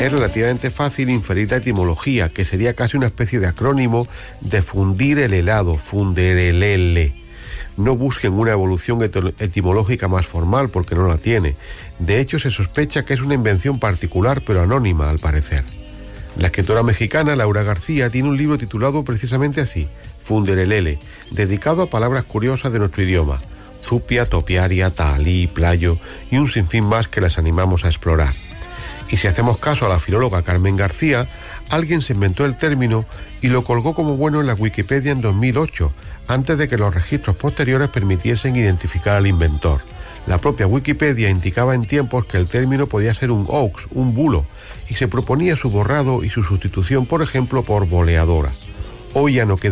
es relativamente fácil inferir la etimología, que sería casi una especie de acrónimo de fundir el helado, funderelele. No busquen una evolución etimológica más formal, porque no la tiene. De hecho, se sospecha que es una invención particular, pero anónima, al parecer. La escritora mexicana Laura García tiene un libro titulado precisamente así, Funderelele, dedicado a palabras curiosas de nuestro idioma, zupia, topiaria, tahalí, playo y un sinfín más que las animamos a explorar. Y si hacemos caso a la filóloga Carmen García, alguien se inventó el término y lo colgó como bueno en la Wikipedia en 2008, antes de que los registros posteriores permitiesen identificar al inventor. La propia Wikipedia indicaba en tiempos que el término podía ser un hoax, un bulo, y se proponía su borrado y su sustitución, por ejemplo, por boleadora. Hoy ya no queda